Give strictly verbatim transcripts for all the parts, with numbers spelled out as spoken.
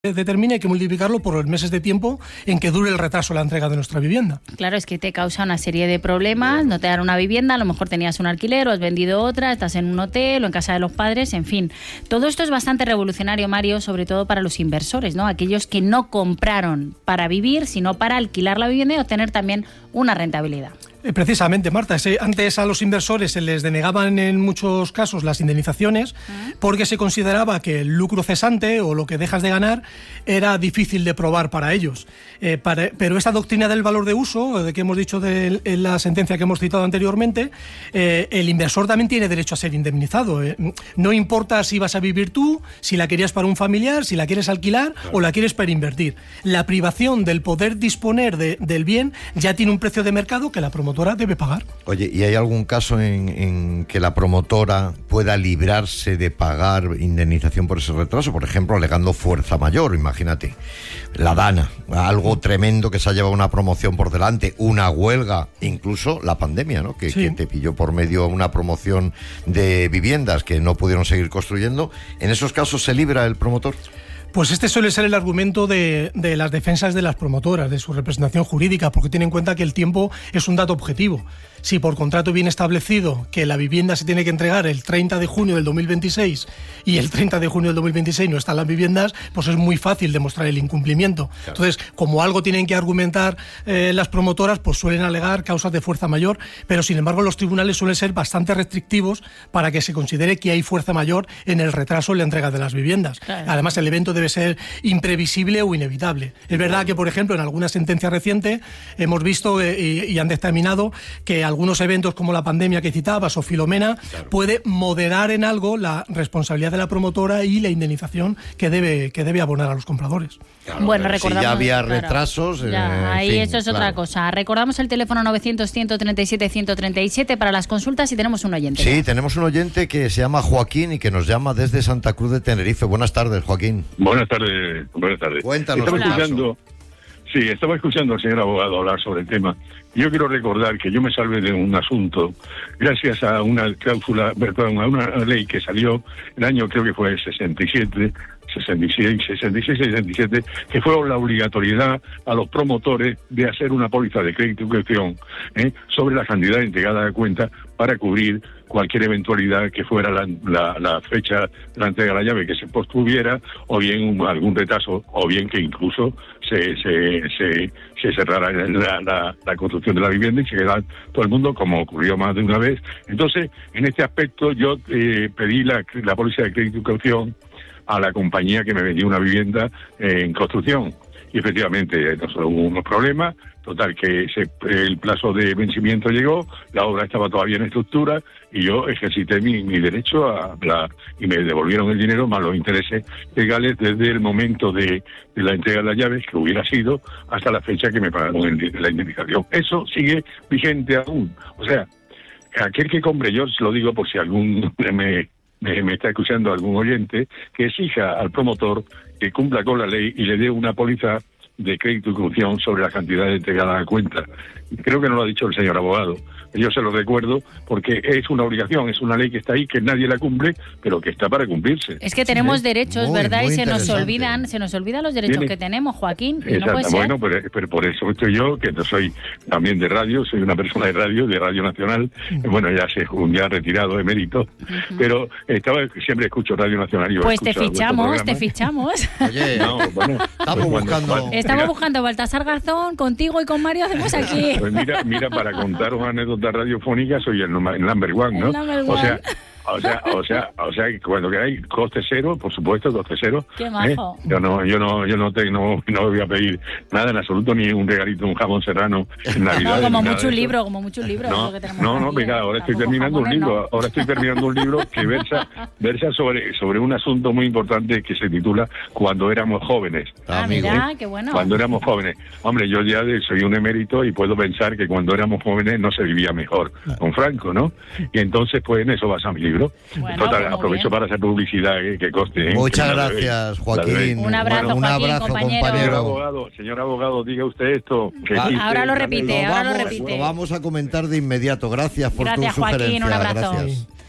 determina, hay que multiplicarlo por los meses de tiempo en que dure el retraso en la entrega de nuestra vivienda. Claro, es que te causa una serie de problemas, no te dan una vivienda, a lo mejor tenías un alquiler o has vendido otra, estás en un hotel o en casa de los padres, en fin. Todo esto es bastante revolucionario, Mario, sobre todo para los inversores, ¿no? Aquellos que no compraron para vivir, sino para alquilar la vivienda y obtener también una rentabilidad. Precisamente, Marta, ese, antes a los inversores se les denegaban en muchos casos las indemnizaciones porque se consideraba que el lucro cesante o lo que dejas de ganar era difícil de probar para ellos. Eh, para, pero esta doctrina del valor de uso, de que hemos dicho de, en la sentencia que hemos citado anteriormente, eh, el inversor también tiene derecho a ser indemnizado. Eh. No importa si vas a vivir tú, si la querías para un familiar, si la quieres alquilar claro. o la quieres para invertir. La privación del poder disponer de, del bien ya tiene un precio de mercado que la promotora debe pagar. Oye, ¿y hay algún caso en, en que la promotora pueda librarse de pagar indemnización por ese retraso? Por ejemplo, alegando fuerza mayor, imagínate. La Dana, algo tremendo que se ha llevado una promoción por delante, una huelga, incluso la pandemia, ¿no? Que, sí. que te pilló por medio una promoción de viviendas que no pudieron seguir construyendo. ¿En esos casos se libra el promotor? Pues este suele ser el argumento de, de las defensas de las promotoras, de su representación jurídica, porque tienen en cuenta que el tiempo es un dato objetivo. Si por contrato viene establecido que la vivienda se tiene que entregar el treinta de junio del dos mil veintiséis y el treinta de junio del dos mil veintiséis no están las viviendas, pues es muy fácil demostrar el incumplimiento. Claro. Entonces, como algo tienen que argumentar eh, las promotoras, pues suelen alegar causas de fuerza mayor, pero sin embargo los tribunales suelen ser bastante restrictivos para que se considere que hay fuerza mayor en el retraso en la entrega de las viviendas. Claro. Además, el evento debe ser imprevisible o inevitable. Es verdad que, por ejemplo, en alguna sentencia reciente hemos visto eh, y, y han dictaminado que algunos eventos como la pandemia que citabas o Filomena claro. puede moderar en algo la responsabilidad de la promotora y la indemnización que debe, que debe abonar a los compradores. Claro, bueno, recordamos, si ya había claro, retrasos... Ya, eh, ahí fin, eso es claro. otra cosa. Recordamos el teléfono novecientos, ciento treinta y siete, ciento treinta y siete para las consultas y tenemos un oyente. Sí, ¿no? Tenemos un oyente que se llama Joaquín y que nos llama desde Santa Cruz de Tenerife. Buenas tardes, Joaquín. Buenas tardes, buenas tardes. Cuéntanos. Estaba Hola. escuchando, sí, estaba escuchando al señor abogado hablar sobre el tema. Yo quiero recordar que yo me salvé de un asunto gracias a una cláusula, perdón, a una ley que salió el año, creo que fue sesenta y siete, sesenta y seis, sesenta y seis, sesenta y siete, que fue la obligatoriedad a los promotores de hacer una póliza de crédito y cuestión ¿eh? sobre la cantidad entregada a cuenta para cubrir cualquier eventualidad que fuera la, la, la fecha de la entrega de la llave que se postuviera, o bien un, algún retraso, o bien que incluso se se, se, se cerrara la, la, la construcción de la vivienda y se quedara todo el mundo, como ocurrió más de una vez. Entonces, en este aspecto, yo eh, pedí la, la póliza de crédito y caución a la compañía que me vendió una vivienda eh, en construcción. Y efectivamente, no solo hubo unos problemas, total que ese, el plazo de vencimiento llegó, la obra estaba todavía en estructura y yo ejercité mi, mi derecho a la, y me devolvieron el dinero más los intereses legales desde el momento de, de la entrega de las llaves, que hubiera sido, hasta la fecha que me pagaron el, la indemnización. Eso sigue vigente aún. O sea, aquel que compre, yo se lo digo por si algún me, me, me está escuchando algún oyente, que exija al promotor que cumpla con la ley y le dé una póliza de crédito y caución sobre la cantidad entregada a cuenta. Creo que no lo ha dicho el señor abogado. Yo se lo recuerdo porque es una obligación, es una ley que está ahí, que nadie la cumple, pero que está para cumplirse. Es que tenemos sí, derechos, muy, ¿verdad? Muy y se nos olvidan, se nos olvidan los derechos ¿Tiene? que tenemos, Joaquín. Y no puede ser. Bueno, pero, pero por eso estoy yo, que no soy también de radio, soy una persona de radio, de Radio Nacional. Uh-huh. Bueno, ya se ya retirado de mérito, uh-huh. pero estaba siempre escucho Radio Nacional. Y pues te fichamos, te fichamos. Oye, no, bueno, estamos pues buscando. Cuando, estamos mira, buscando Baltasar Garzón, contigo y con Mario hacemos aquí. Pues mira, mira, para contar una anécdota radiofónica soy el, el number one, ¿no? El number one. O sea, o sea, o sea, o sea, cuando queráis, coste cero, por supuesto, coste cero. Qué majo. ¿eh? Yo no, yo no, yo no te, no, no voy a pedir nada en absoluto, ni un regalito, un jamón serrano en Navidad. No, como mucho un libro, como mucho un libro. No, no, no, mira, ahora estoy terminando un libro, no. ahora estoy terminando un libro que versa, versa sobre, sobre un asunto muy importante que se titula Cuando éramos jóvenes. Ah, mira, qué bueno. Cuando éramos jóvenes. Hombre, yo ya soy un emérito y puedo pensar que cuando éramos jóvenes no se vivía mejor con Franco, ¿no? Y entonces, pues en eso basa mi libro. Bueno, Total, aprovecho bien. para hacer publicidad, eh, que coste. ¿eh? Muchas que gracias, Joaquín. Un abrazo, bueno, un Joaquín, abrazo compañero. compañero. Señor abogado, señor abogado, diga usted esto. Que ah, existe, ahora lo repite, lo ahora vamos, lo repite. Lo vamos a comentar de inmediato. Gracias por gracias, tu sugerencia. Joaquín, un abrazo. Gracias.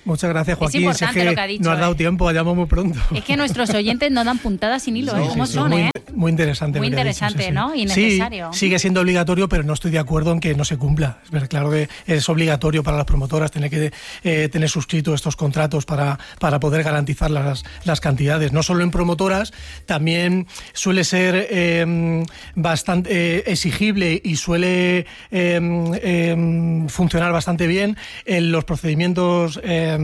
Muchas gracias, Joaquín. Es importante es que lo que ha dicho, no has dado ¿eh? tiempo, vayamos muy pronto. Es que nuestros oyentes no dan puntadas sin hilo, ¿eh? ¿Cómo Sí, sí, son, muy, eh? Muy interesante. Muy lo que ha interesante, dicho, sí, sí. ¿no? Y necesario. Sí, sigue siendo obligatorio, pero no estoy de acuerdo en que no se cumpla. Es verdad, claro que es obligatorio para las promotoras tener que eh, tener suscritos estos contratos para, para poder garantizar las, las cantidades. No solo en promotoras, también suele ser eh, bastante eh, exigible y suele eh, eh, funcionar bastante bien en los procedimientos eh,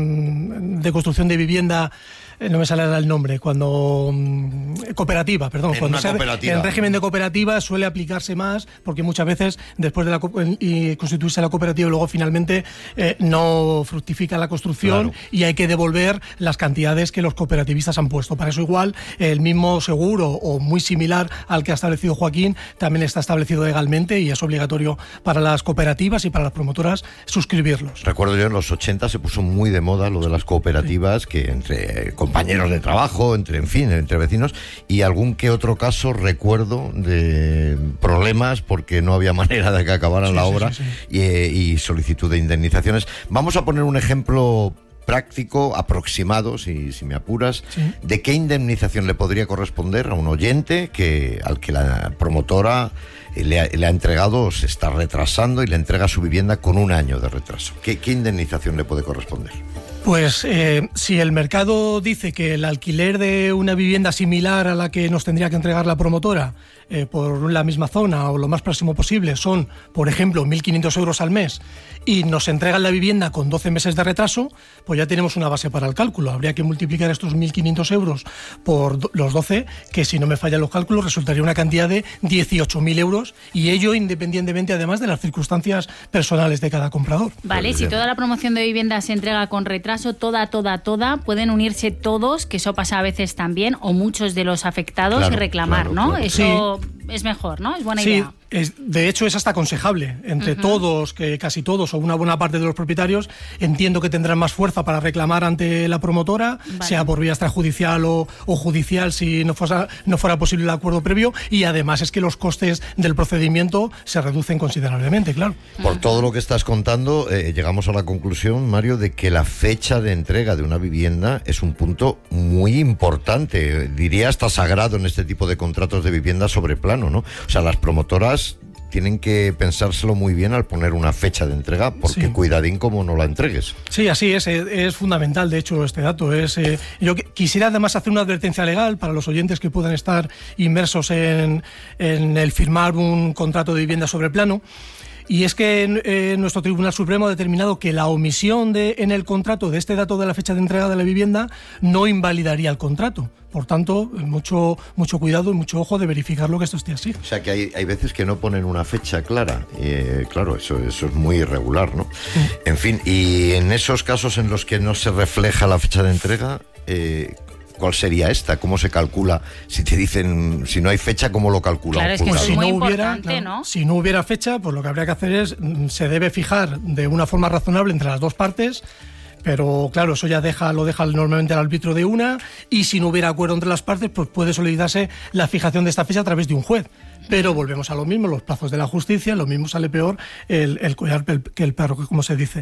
de construcción de vivienda. No me sale el nombre, cuando cooperativa, perdón, en cuando una cooperativa. En régimen de cooperativa suele aplicarse más, porque muchas veces después de la y constituirse la cooperativa luego finalmente eh, no fructifica la construcción, claro, y hay que devolver las cantidades que los cooperativistas han puesto. Para eso igual el mismo seguro o muy similar al que ha establecido Joaquín también está establecido legalmente y es obligatorio para las cooperativas y para las promotoras suscribirlos. Recuerdo yo en los ochenta se puso muy de moda lo de las cooperativas, sí, que entre compañeros de trabajo, entre, en fin, entre vecinos, y algún que otro caso recuerdo de problemas porque no había manera de que acabaran sí, la sí, obra sí, sí. Y, y solicitud de indemnizaciones. Vamos a poner un ejemplo práctico, aproximado, si, si me apuras, sí, de qué indemnización le podría corresponder a un oyente que al que la promotora le ha, le ha entregado, se está retrasando y le entrega su vivienda con un año de retraso. ¿Qué, qué indemnización le puede corresponder? Pues eh, si el mercado dice que el alquiler de una vivienda similar a la que nos tendría que entregar la promotora eh, por la misma zona o lo más próximo posible son, por ejemplo, mil quinientos euros al mes y nos entregan la vivienda con doce meses de retraso, pues ya tenemos una base para el cálculo. Habría que multiplicar estos mil quinientos euros por do- los doce, que si no me fallan los cálculos resultaría una cantidad de dieciocho mil euros, y ello independientemente además de las circunstancias personales de cada comprador. Vale, si toda la promoción de vivienda se entrega con retraso, toda, toda, toda, pueden unirse todos, que eso pasa a veces también, o muchos de los afectados, claro, y reclamar, claro, ¿no? Claro. Eso sí, es mejor, ¿no? Es buena sí, idea. Es, de hecho, es hasta aconsejable. Entre uh-huh. todos, que casi todos o una buena parte de los propietarios, entiendo que tendrán más fuerza para reclamar ante la promotora, vale, sea por vía extrajudicial o, o judicial, si no fuera, no fuera posible el acuerdo previo, y además es que los costes del procedimiento se reducen considerablemente, claro. Por uh-huh. todo lo que estás contando, eh, llegamos a la conclusión, Mario, de que la fecha de entrega de una vivienda es un punto muy importante, diría hasta sagrado en este tipo de contratos de vivienda sobre plano, ¿no? O sea, las promotoras tienen que pensárselo muy bien al poner una fecha de entrega, porque sí, cuidadín como no la entregues. Sí, así es, es, es fundamental, de hecho, este dato. Es, eh, yo quisiera además hacer una advertencia legal para los oyentes que puedan estar inmersos en, en el firmar un contrato de vivienda sobre plano. Y es que eh, nuestro Tribunal Supremo ha determinado que la omisión de, en el contrato de este dato de la fecha de entrega de la vivienda no invalidaría el contrato. Por tanto, mucho mucho cuidado y mucho ojo de verificarlo que esto esté así. O sea, que hay, hay veces que no ponen una fecha clara. Eh, claro, eso, eso es muy irregular, ¿no? Sí. En fin, y en esos casos en los que no se refleja la fecha de entrega, eh, ¿cuál sería esta? ¿Cómo se calcula? Si te dicen, si no hay fecha, ¿cómo lo calcula? Claro, es que si es muy no hubiera, importante, claro, ¿no? Si no hubiera fecha, pues lo que habría que hacer es, se debe fijar de una forma razonable entre las dos partes, pero claro, eso ya deja, lo deja normalmente al arbitrio de una, y si no hubiera acuerdo entre las partes, pues puede solicitarse la fijación de esta fecha a través de un juez. Pero volvemos a lo mismo, los plazos de la justicia, lo mismo sale peor el, el collar que el perro, como se dice.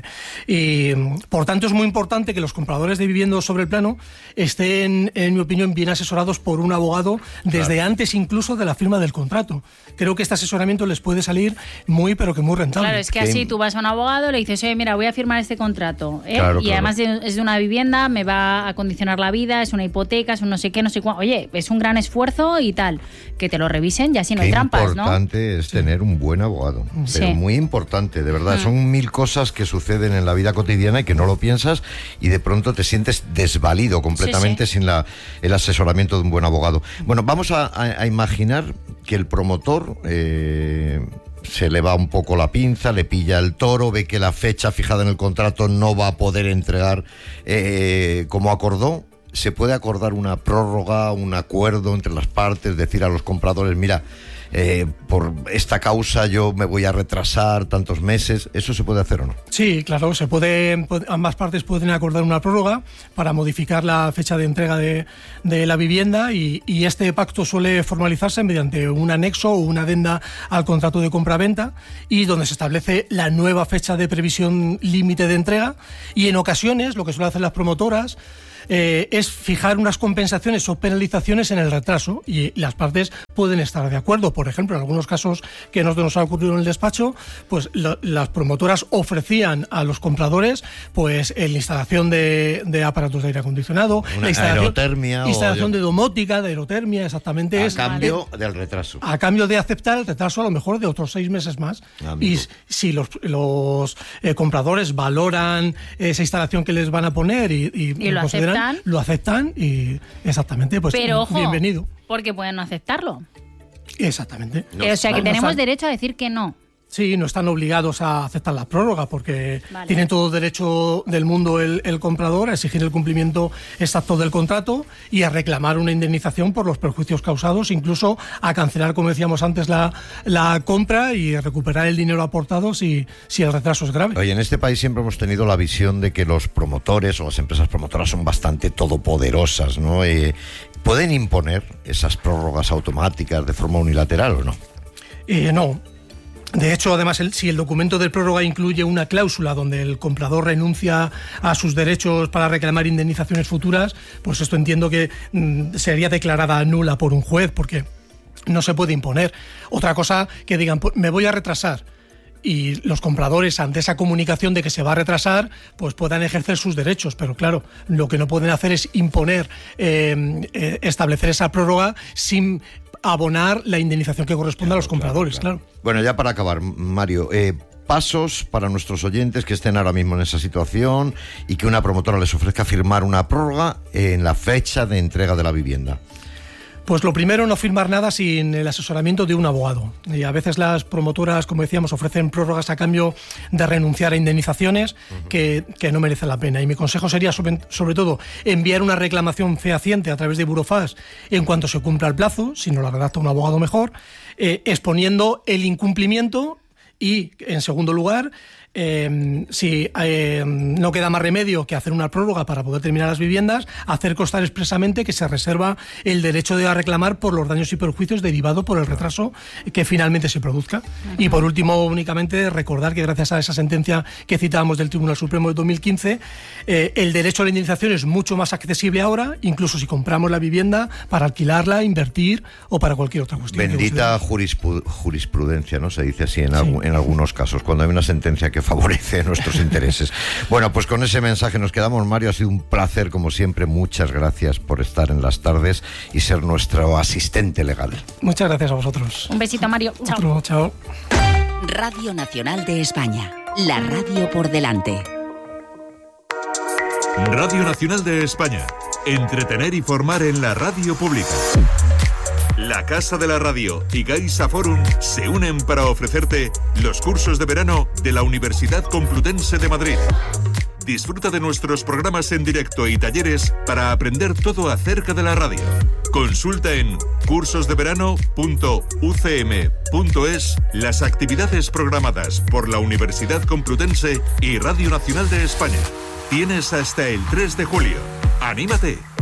Y por tanto es muy importante que los compradores de viviendas sobre el plano estén, en mi opinión, bien asesorados por un abogado desde claro. antes incluso de la firma del contrato. Creo que este asesoramiento les puede salir muy, pero que muy rentable. Claro, es que así tú vas a un abogado, le dices, oye, mira, voy a firmar este contrato, ¿eh? Claro, y claro. además es de una vivienda, me va a condicionar la vida, es una hipoteca, es un no sé qué, no sé cuánto. Oye, es un gran esfuerzo y tal. Que te lo revisen y así no hay trampas, ¿no? Lo importante es tener un buen abogado, sí. pero muy importante, de verdad. Mm. Son mil cosas que suceden en la vida cotidiana y que no lo piensas y de pronto te sientes desvalido completamente sí, sí. sin la, el asesoramiento de un buen abogado. Bueno, vamos a, a, a imaginar que el promotor eh, se le va un poco la pinza, le pilla el toro, ve que la fecha fijada en el contrato no va a poder entregar eh, como acordó ¿se puede acordar una prórroga, un acuerdo entre las partes, decir a los compradores, mira, eh, por esta causa yo me voy a retrasar tantos meses? ¿Eso se puede hacer o no? Sí, claro, se puede, ambas partes pueden acordar una prórroga para modificar la fecha de entrega de, de la vivienda y, y este pacto suele formalizarse mediante un anexo o una adenda al contrato de compraventa y donde se establece la nueva fecha de previsión límite de entrega y en ocasiones lo que suelen hacer las promotoras Eh, es fijar unas compensaciones o penalizaciones en el retraso y las partes pueden estar de acuerdo. Por ejemplo, en algunos casos que nos, nos ha ocurrido en el despacho, pues lo, las promotoras ofrecían a los compradores pues la instalación de, de aparatos de aire acondicionado, una la instalación, aerotermia instalación o de... de domótica, de aerotermia, exactamente. A es, cambio de, del retraso. A cambio de aceptar el retraso a lo mejor de otros seis meses más. Amigo. Y si los, los eh, compradores valoran esa instalación que les van a poner y, y, y lo aceptan, lo aceptan y exactamente, pues pero ojo, bienvenido. Porque pueden no aceptarlo. Exactamente. No, o sea que no tenemos están, derecho a decir que no. Sí, no están obligados a aceptar la prórroga porque vale. tienen todo el derecho del mundo el, el comprador a exigir el cumplimiento exacto del contrato y a reclamar una indemnización por los perjuicios causados, incluso a cancelar, como decíamos antes, la, la compra y recuperar el dinero aportado si, si el retraso es grave. Oye, en este país siempre hemos tenido la visión de que los promotores o las empresas promotoras son bastante todopoderosas, ¿no? Eh, ¿Pueden imponer esas prórrogas automáticas de forma unilateral o no? Eh, no. De hecho, además, el, si el documento de prórroga incluye una cláusula donde el comprador renuncia a sus derechos para reclamar indemnizaciones futuras, pues esto entiendo que mm, sería declarada nula por un juez porque no se puede imponer. Otra cosa que digan, me voy a retrasar, y los compradores ante esa comunicación de que se va a retrasar pues puedan ejercer sus derechos, pero claro, lo que no pueden hacer es imponer, eh, eh, establecer esa prórroga sin abonar la indemnización que corresponde claro, a los compradores, claro, claro. claro. Bueno, ya para acabar, Mario, eh, pasos para nuestros oyentes que estén ahora mismo en esa situación y que una promotora les ofrezca firmar una prórroga en la fecha de entrega de la vivienda. Pues lo primero, no firmar nada sin el asesoramiento de un abogado. Y a veces las promotoras, como decíamos, ofrecen prórrogas a cambio de renunciar a indemnizaciones uh-huh. que, que no merecen la pena. Y mi consejo sería, sobre, sobre todo, enviar una reclamación fehaciente a través de Burofax en cuanto se cumpla el plazo, si no la redacta un abogado mejor, eh, exponiendo el incumplimiento y, en segundo lugar, Eh, si eh, no queda más remedio que hacer una prórroga para poder terminar las viviendas, hacer constar expresamente que se reserva el derecho de reclamar por los daños y perjuicios derivados por el retraso que finalmente se produzca. Uh-huh. Y por último, únicamente recordar que gracias a esa sentencia que citábamos del Tribunal Supremo de dos mil quince, eh, el derecho a la indemnización es mucho más accesible ahora, incluso si compramos la vivienda para alquilarla, invertir o para cualquier otra cuestión. Bendita jurispu- jurisprudencia, ¿no? Se dice así en, sí. alg- en algunos casos, cuando hay una sentencia que favorece nuestros intereses. Bueno, pues con ese mensaje nos quedamos, Mario. Ha sido un placer, como siempre. Muchas gracias por estar en las tardes y ser nuestro asistente legal. Muchas gracias a vosotros. Un besito, Mario. Chao. Otro, chao. Radio Nacional de España. La radio por delante. Radio Nacional de España. Entretener y formar en la radio pública. La Casa de la Radio y Gaisa Forum se unen para ofrecerte los cursos de verano de la Universidad Complutense de Madrid. Disfruta de nuestros programas en directo y talleres para aprender todo acerca de la radio. Consulta en cursos de verano punto u c m punto es las actividades programadas por la Universidad Complutense y Radio Nacional de España. Tienes hasta el tres de julio. ¡Anímate!